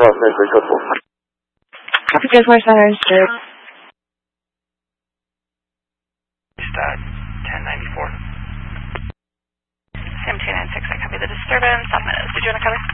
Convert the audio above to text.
Maybury Code 4. Copy, Jet4 Center, sir. 1094. Sam 296, I copy the disturbance. Did you want to cover?